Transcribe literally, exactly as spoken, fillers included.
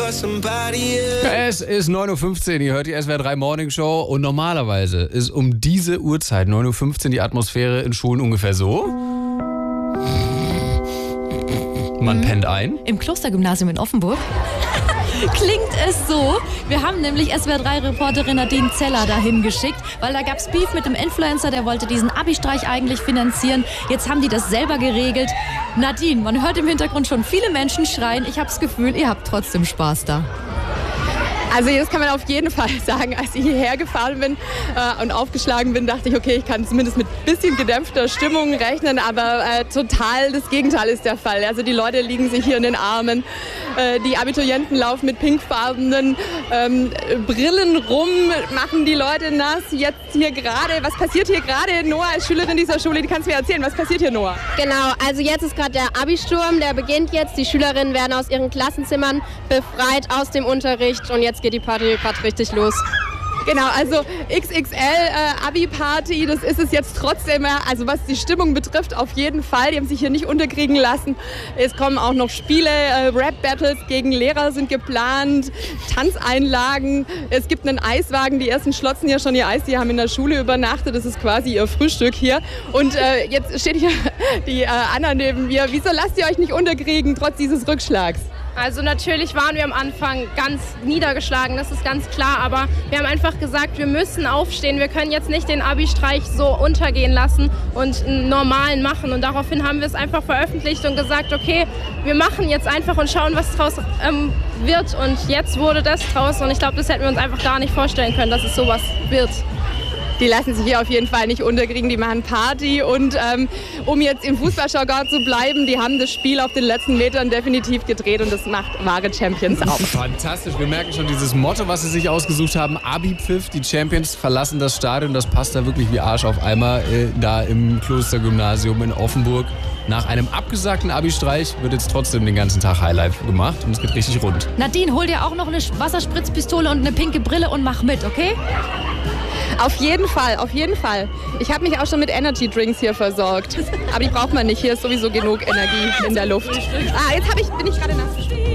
Es ist neun Uhr fünfzehn, ihr hört die S W R drei Morning Show und normalerweise ist um diese Uhrzeit, neun Uhr fünfzehn, die Atmosphäre in Schulen ungefähr so. Man pennt ein. Im Klostergymnasium in Offenburg klingt es so. Wir haben nämlich S W R drei Reporterin Nadine Zeller dahin geschickt, weil da gab es Beef mit dem Influencer, der wollte diesen Abi-Streich eigentlich finanzieren. Jetzt haben die das selber geregelt. Nadine, man hört im Hintergrund schon viele Menschen schreien. Ich habe das Gefühl, ihr habt trotzdem Spaß da. Also das kann man auf jeden Fall sagen. Als ich hierher gefahren bin äh, und aufgeschlagen bin, dachte ich, okay, ich kann zumindest mit ein bisschen gedämpfter Stimmung rechnen, aber äh, total das Gegenteil ist der Fall. Also die Leute liegen sich hier in den Armen, äh, die Abiturienten laufen mit pinkfarbenen ähm, Brillen rum, machen die Leute nass. Jetzt hier gerade, was passiert hier gerade? Noah als Schülerin dieser Schule, die kannst du mir erzählen, was passiert hier, Noah? Genau, also jetzt ist gerade der Abi-Sturm, der beginnt jetzt. Die Schülerinnen werden aus ihren Klassenzimmern befreit aus dem Unterricht und jetzt geht die Party gerade richtig los. Genau, also X X L äh, Abi-Party, das ist es jetzt trotzdem, also was die Stimmung betrifft, auf jeden Fall. Die haben sich hier nicht unterkriegen lassen. Es kommen auch noch Spiele, äh, Rap-Battles gegen Lehrer sind geplant, Tanzeinlagen. Es gibt einen Eiswagen, die ersten schlotzen ja schon ihr Eis, die haben in der Schule übernachtet, das ist quasi ihr Frühstück hier. Und äh, jetzt steht hier die äh, Anna neben mir. Wieso lasst ihr euch nicht unterkriegen, trotz dieses Rückschlags? Also natürlich waren wir am Anfang ganz niedergeschlagen, das ist ganz klar, aber wir haben einfach gesagt, wir müssen aufstehen, wir können jetzt nicht den Abi-Streich so untergehen lassen und einen normalen machen und daraufhin haben wir es einfach veröffentlicht und gesagt, okay, wir machen jetzt einfach und schauen, was draus ähm, wird und jetzt wurde das draus und ich glaube, das hätten wir uns einfach gar nicht vorstellen können, dass es sowas wird. Die lassen sich hier auf jeden Fall nicht unterkriegen, die machen Party und ähm, um jetzt im Fußballjargon zu bleiben, die haben das Spiel auf den letzten Metern definitiv gedreht und das macht wahre Champions aus. Fantastisch, wir merken schon dieses Motto, was sie sich ausgesucht haben, Abi-Pfiff, die Champions verlassen das Stadion, das passt da wirklich wie Arsch auf Eimer, äh, da im Klostergymnasium in Offenburg. Nach einem abgesagten Abi-Streich wird jetzt trotzdem den ganzen Tag Highlife gemacht und es geht richtig rund. Nadine, hol dir auch noch eine Wasserspritzpistole und eine pinke Brille und mach mit, okay? Auf jeden Fall, auf jeden Fall. Ich habe mich auch schon mit Energy Drinks hier versorgt. Aber die braucht man nicht, hier ist sowieso genug Energie in der Luft. Ah, jetzt hab ich, bin ich gerade nass.